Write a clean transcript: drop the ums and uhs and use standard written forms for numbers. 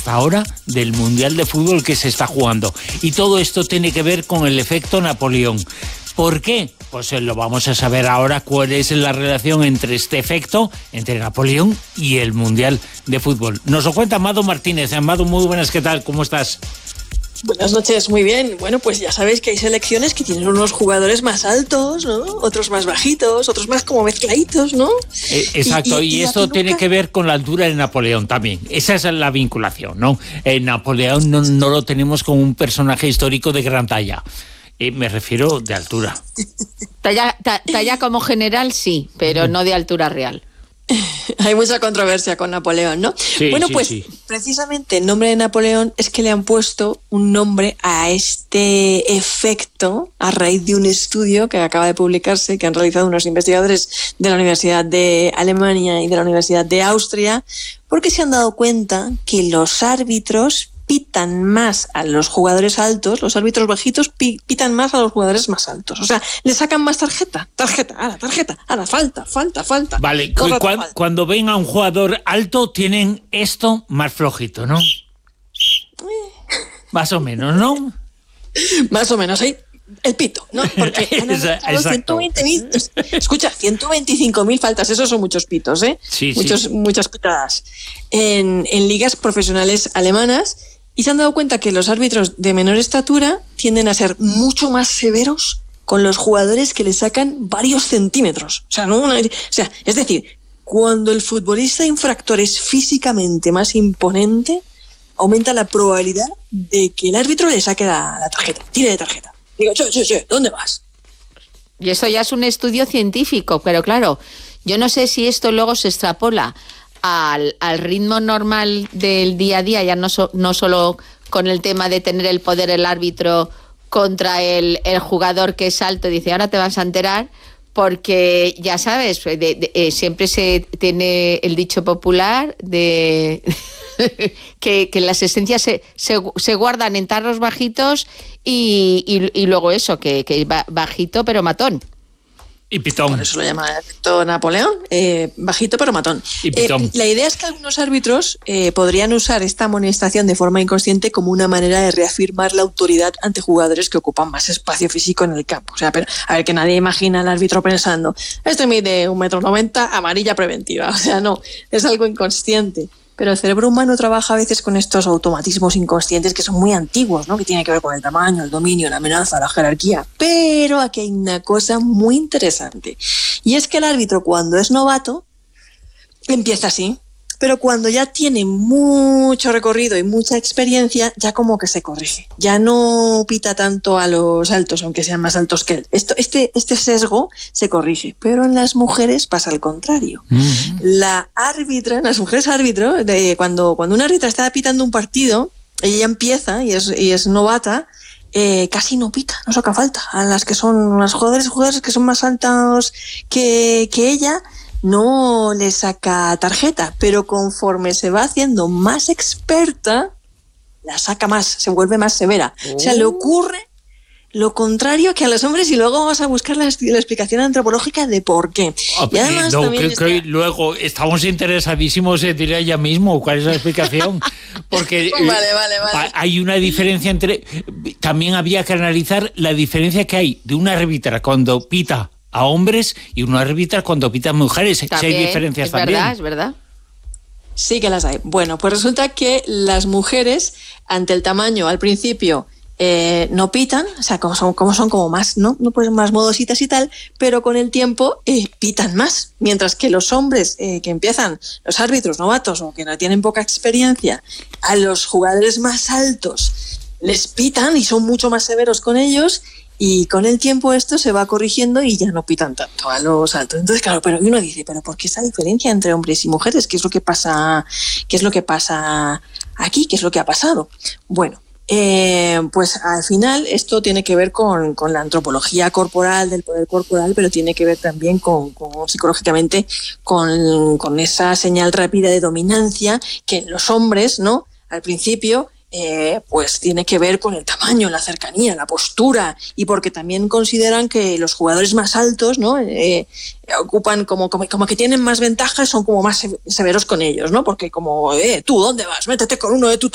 hasta ahora del Mundial de Fútbol que se está jugando. Y todo esto tiene que ver con el efecto Napoleón. ¿Por qué? Pues lo vamos a saber ahora cuál es la relación entre este efecto, entre Napoleón y el Mundial de Fútbol. Nos lo cuenta Amado Martínez. Amado, muy buenas, ¿qué tal? ¿Cómo estás? Buenas noches, muy bien. Bueno, pues ya sabéis que hay selecciones que tienen unos jugadores más altos, ¿no? Otros más bajitos, otros más como mezcladitos, ¿no? Exacto, y esto tiene que ver con la altura de Napoleón también. Esa es la vinculación, ¿no? Napoleón no lo tenemos como un personaje histórico de gran talla. Me refiero de altura. Talla como general, sí, pero no de altura real. Hay mucha controversia con Napoleón, ¿no? Sí, bueno, sí, pues sí. Precisamente el nombre de Napoleón es que le han puesto un nombre a este efecto a raíz de un estudio que acaba de publicarse, que han realizado unos investigadores de la Universidad de Alemania y de la Universidad de Austria, porque se han dado cuenta que los árbitros pitan más a los jugadores altos, los árbitros bajitos pitan más a los jugadores más altos. O sea, le sacan más tarjeta, falta. Vale, cuando ven a un jugador alto tienen esto más flojito, ¿no? Más o menos, ¿no? Más o menos, ahí el pito, ¿no? Porque han analizado 125.000 faltas, esos son muchos pitos, ¿eh? Sí. Muchas pitadas en ligas profesionales alemanas. Y se han dado cuenta que los árbitros de menor estatura tienden a ser mucho más severos con los jugadores que le sacan varios centímetros. Es decir, cuando el futbolista infractor es físicamente más imponente, aumenta la probabilidad de que el árbitro le saque la tarjeta, tire de tarjeta. Digo, ¿dónde vas? Y eso ya es un estudio científico, pero claro, yo no sé si esto luego se extrapola al ritmo normal del día a día, ya no solo con el tema de tener el poder el árbitro contra el jugador que es alto, dice, ahora te vas a enterar, porque ya sabes, siempre se tiene el dicho popular de que las esencias se guardan en tarros bajitos y luego eso, que bajito pero matón. Y pitón. Por eso lo llama efecto Napoleón, bajito pero matón. Y pitón. La idea es que algunos árbitros podrían usar esta amonestación de forma inconsciente como una manera de reafirmar la autoridad ante jugadores que ocupan más espacio físico en el campo. O sea, pero a ver, que nadie imagina al árbitro pensando, este mide 1,90 m, amarilla preventiva. O sea, no, es algo inconsciente. Pero el cerebro humano trabaja a veces con estos automatismos inconscientes que son muy antiguos, ¿no? Que tiene que ver con el tamaño, el dominio, la amenaza, la jerarquía. Pero aquí hay una cosa muy interesante. Y es que el árbitro, cuando es novato, empieza así. Pero cuando ya tiene mucho recorrido y mucha experiencia, ya como que se corrige. Ya no pita tanto a los altos, aunque sean más altos que él. Este sesgo se corrige. Pero en las mujeres pasa al contrario. La árbitra, las mujeres árbitro, cuando una árbitra está pitando un partido, ella empieza y es novata, casi no pita, no saca falta. A las que son las jugadores que son más altos que ella, no le saca tarjeta, pero conforme se va haciendo más experta, la saca más, se vuelve más severa. O sea, le ocurre lo contrario que a los hombres y luego vamos a buscar la explicación antropológica de por qué. Y además luego estamos interesadísimos, diré ella mismo, ¿cuál es la explicación? Porque vale. Hay una diferencia también había que analizar la diferencia que hay de una árbitra cuando pita a hombres y una árbitra cuando pitan mujeres. También, si hay diferencias también. Es verdad. Sí que las hay. Bueno, pues resulta que las mujeres, ante el tamaño al principio, no pitan, o sea, son como más, ¿no? No pues más modositas y tal, pero con el tiempo pitan más. Mientras que los hombres que empiezan, los árbitros novatos o que no tienen poca experiencia, a los jugadores más altos les pitan y son mucho más severos con ellos. Y con el tiempo esto se va corrigiendo y ya no pitan tanto a los altos. Entonces, claro, pero uno dice, ¿pero por qué esa diferencia entre hombres y mujeres? ¿Qué es lo que pasa aquí? ¿Qué es lo que ha pasado? Bueno, pues al final esto tiene que ver con la antropología corporal, del poder corporal, pero tiene que ver también con psicológicamente con esa señal rápida de dominancia que en los hombres, ¿no? Al principio pues tiene que ver con el tamaño, la cercanía, la postura, y porque también consideran que los jugadores más altos, ¿no? Ocupan como que tienen más ventajas, son como más severos con ellos, ¿no? Porque como, tú, ¿dónde vas? Métete con uno de tu